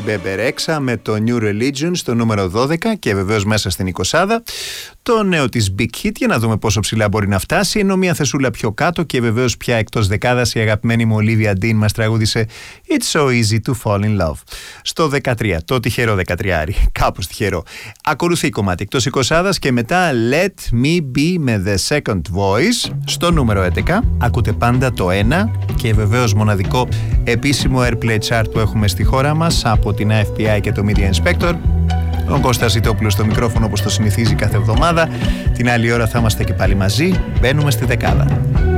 Bebe Rexha με το New Religion στο νούμερο 12 και βεβαίως μέσα στην 20. Το νέο της Big Hit, για να δούμε πόσο ψηλά μπορεί να φτάσει, ενώ μια θεσούλα πιο κάτω και βεβαίως πια εκτός δεκάδας η αγαπημένη μου Olivia Dean μας τραγούδισε It's so easy to fall in love. Στο 13, το τυχερό 13, κάπως τυχερό. Ακολουθεί κομμάτι εκτός 20 και μετά Let Me Be με The Second Voice στο νούμερο 11. Ακούτε πάντα το 1 και βεβαίως μοναδικό επίσημο Airplay Chart που έχουμε στη χώρα μας από την AFPI και το Media Inspector. Ο Κώστας Ζητόπουλος στο μικρόφωνο όπως το συνηθίζει κάθε εβδομάδα. Την άλλη ώρα θα είμαστε και πάλι μαζί. Μπαίνουμε στη δεκάδα.